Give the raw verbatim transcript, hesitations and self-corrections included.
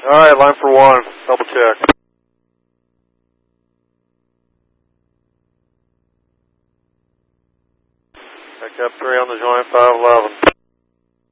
All right, line for one. Double check. Back up three on the joint, five eleven.